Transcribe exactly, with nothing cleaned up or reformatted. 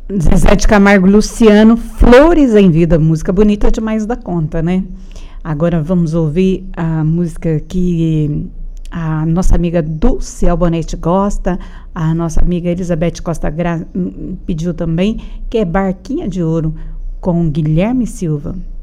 Zezé de Camargo e Luciano, Flores em Vida, música bonita demais da conta, né? Agora vamos ouvir a música que a nossa amiga Dulce Albonetti gosta, a nossa amiga Elizabeth Costa Gra pediu também, que é Barquinha de Ouro, com Guilherme Silva.